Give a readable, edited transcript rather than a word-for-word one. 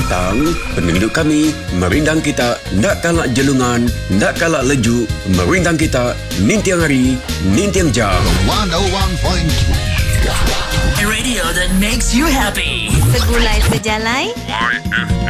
Bintang, penduduk kami, merindang kita, nak kalak jelungan, nak kalak leju, merindang kita, nintiang hari, nintiang jam. 101.3 A radio that makes you happy. Segulai sejalai.